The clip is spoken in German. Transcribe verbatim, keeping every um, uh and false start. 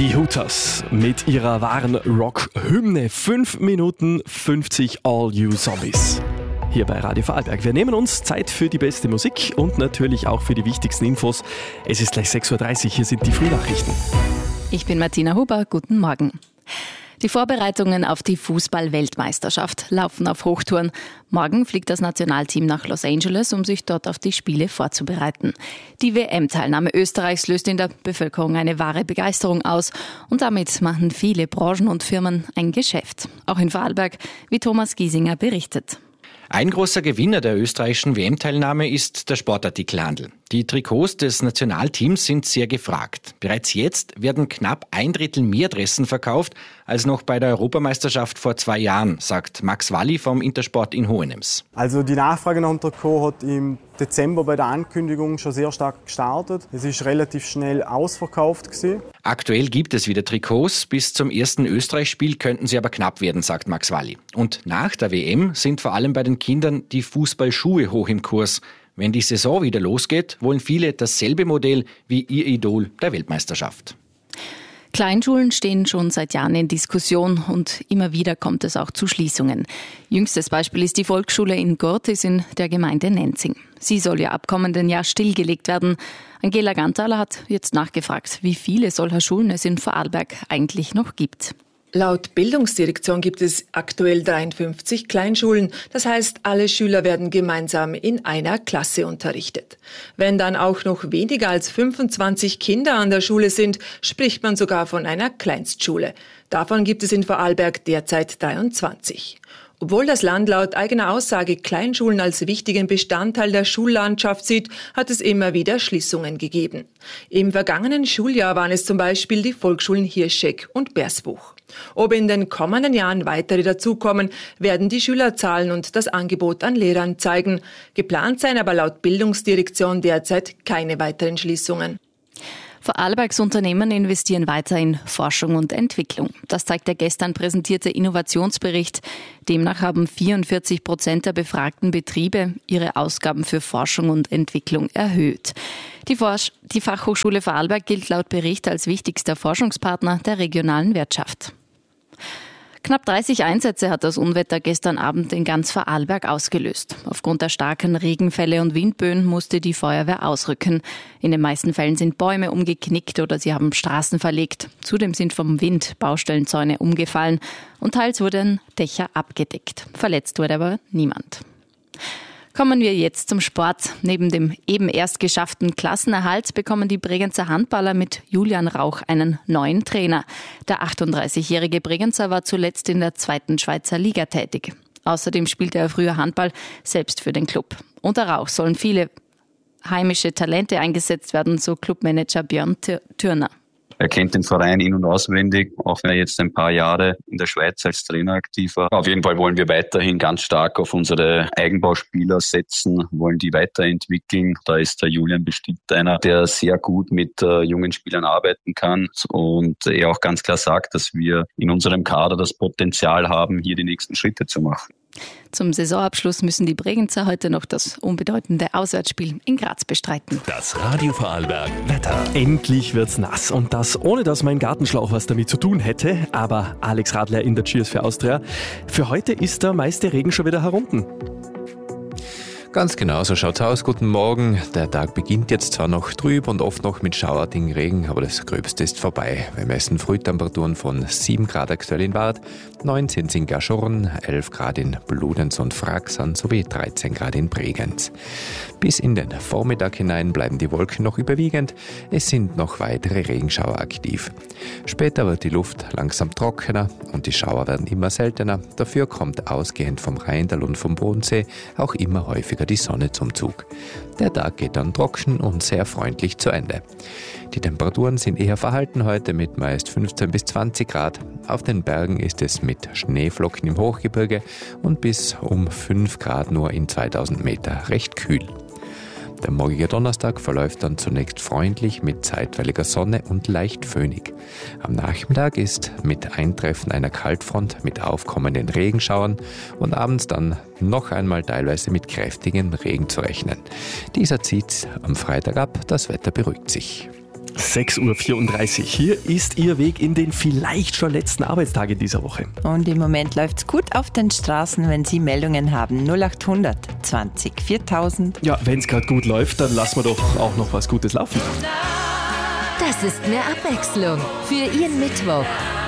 Die Hooters mit ihrer wahren Rock-Hymne. fünf Minuten fünfzig All You Zombies. Hier bei Radio Vorarlberg. Wir nehmen uns Zeit für die beste Musik und natürlich auch für die wichtigsten Infos. Es ist gleich sechs Uhr dreißig, hier sind die Frühnachrichten. Ich bin Martina Huber, guten Morgen. Die Vorbereitungen auf die Fußball-Weltmeisterschaft laufen auf Hochtouren. Morgen fliegt das Nationalteam nach Los Angeles, um sich dort auf die Spiele vorzubereiten. Die W M-Teilnahme Österreichs löst in der Bevölkerung eine wahre Begeisterung aus und damit machen viele Branchen und Firmen ein Geschäft. Auch in Vorarlberg, wie Thomas Giesinger berichtet. Ein großer Gewinner der österreichischen W M-Teilnahme ist der Sportartikelhandel. Die Trikots des Nationalteams sind sehr gefragt. Bereits jetzt werden knapp ein Drittel mehr Dressen verkauft als noch bei der Europameisterschaft vor zwei Jahren, sagt Max Walli vom Intersport in Hohenems. Also die Nachfrage nach dem Trikot hat im Dezember bei der Ankündigung schon sehr stark gestartet. Es ist relativ schnell ausverkauft gewesen. Aktuell gibt es wieder Trikots. Bis zum ersten Österreich-Spiel könnten sie aber knapp werden, sagt Max Walli. Und nach der W M sind vor allem bei den Kindern die Fußballschuhe hoch im Kurs. Wenn die Saison wieder losgeht, wollen viele dasselbe Modell wie ihr Idol der Weltmeisterschaft. Kleinschulen stehen schon seit Jahren in Diskussion und immer wieder kommt es auch zu Schließungen. Jüngstes Beispiel ist die Volksschule in Gurtis in der Gemeinde Nenzing. Sie soll ja ab kommenden Jahr stillgelegt werden. Angela Gantaler hat jetzt nachgefragt, wie viele solcher Schulen es in Vorarlberg eigentlich noch gibt. Laut Bildungsdirektion gibt es aktuell dreiundfünfzig Kleinschulen. Das heißt, alle Schüler werden gemeinsam in einer Klasse unterrichtet. Wenn dann auch noch weniger als fünfundzwanzig Kinder an der Schule sind, spricht man sogar von einer Kleinstschule. Davon gibt es in Vorarlberg derzeit dreiundzwanzig. Obwohl das Land laut eigener Aussage Kleinschulen als wichtigen Bestandteil der Schullandschaft sieht, hat es immer wieder Schließungen gegeben. Im vergangenen Schuljahr waren es zum Beispiel die Volksschulen Hirschegg und Bersbuch. Ob in den kommenden Jahren weitere dazukommen, werden die Schülerzahlen und das Angebot an Lehrern zeigen. Geplant seien aber laut Bildungsdirektion derzeit keine weiteren Schließungen. Vorarlbergs Unternehmen investieren weiter in Forschung und Entwicklung. Das zeigt der gestern präsentierte Innovationsbericht. Demnach haben vierundvierzig Prozent der befragten Betriebe ihre Ausgaben für Forschung und Entwicklung erhöht. Die, Forsch- die Fachhochschule Vorarlberg gilt laut Bericht als wichtigster Forschungspartner der regionalen Wirtschaft. Knapp dreißig Einsätze hat das Unwetter gestern Abend in ganz Vorarlberg ausgelöst. Aufgrund der starken Regenfälle und Windböen musste die Feuerwehr ausrücken. In den meisten Fällen sind Bäume umgeknickt oder sie haben Straßen verlegt. Zudem sind vom Wind Baustellenzäune umgefallen und teils wurden Dächer abgedeckt. Verletzt wurde aber niemand. Kommen wir jetzt zum Sport. Neben dem eben erst geschafften Klassenerhalt bekommen die Bregenzer Handballer mit Julian Rauch einen neuen Trainer. Der achtunddreißigjährige Bregenzer war zuletzt in der zweiten Schweizer Liga tätig. Außerdem spielte er früher Handball, selbst für den Club. Unter Rauch sollen viele heimische Talente eingesetzt werden, so Clubmanager Björn Thürner. Er kennt den Verein in- und auswendig, auch wenn er jetzt ein paar Jahre in der Schweiz als Trainer aktiv war. Auf jeden Fall wollen wir weiterhin ganz stark auf unsere Eigenbauspieler setzen, wollen die weiterentwickeln. Da ist der Julian bestimmt einer, der sehr gut mit äh, jungen Spielern arbeiten kann und er auch ganz klar sagt, dass wir in unserem Kader das Potenzial haben, hier die nächsten Schritte zu machen. Zum Saisonabschluss müssen die Bregenzer heute noch das unbedeutende Auswärtsspiel in Graz bestreiten. Das Radio Vorarlberg Wetter. Endlich wird's nass und das ohne, dass mein Gartenschlauch was damit zu tun hätte. Aber Alex Radler in der Cheers für Austria. Für heute ist der meiste Regen schon wieder herunten. Ganz genau, so schaut's aus. Guten Morgen. Der Tag beginnt jetzt zwar noch trüb und oft noch mit schauerlichen Regen, aber das Gröbste ist vorbei. Wir messen Frühtemperaturen von sieben Grad aktuell in Wart, neun sind in Gaschurn, elf Grad in Bludenz und Fraxan sowie dreizehn Grad in Bregenz. Bis in den Vormittag hinein bleiben die Wolken noch überwiegend. Es sind noch weitere Regenschauer aktiv. Später wird die Luft langsam trockener und die Schauer werden immer seltener. Dafür kommt ausgehend vom Rheindal und vom Bodensee auch immer häufiger die Sonne zum Zug. Der Tag geht dann trocken und sehr freundlich zu Ende. Die Temperaturen sind eher verhalten heute mit meist fünfzehn bis zwanzig Grad. Auf den Bergen ist es mit Schneeflocken im Hochgebirge und bis um fünf Grad nur in zweitausend Meter recht kühl. Der morgige Donnerstag verläuft dann zunächst freundlich mit zeitweiliger Sonne und leicht föhnig. Am Nachmittag ist mit Eintreffen einer Kaltfront mit aufkommenden Regenschauern und abends dann noch einmal teilweise mit kräftigem Regen zu rechnen. Dieser zieht am Freitag ab, das Wetter beruhigt sich. sechs Uhr vierunddreißig. Hier ist Ihr Weg in den vielleicht schon letzten Arbeitstag in dieser Woche. Und im Moment läuft's gut auf den Straßen, wenn Sie Meldungen haben. null acht hundert zwanzig viertausend. Ja, wenn es gerade gut läuft, dann lassen wir doch auch noch was Gutes laufen. Das ist mehr Abwechslung für Ihren Mittwoch.